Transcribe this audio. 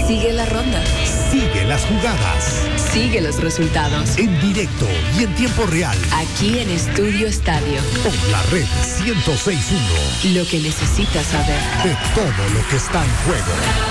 Sigue la ronda. Sigue las jugadas. Sigue los resultados. En directo y en tiempo real. Aquí en Estudio Estadio. Por la red 106.1. Lo que necesitas saber. De todo lo que está en juego.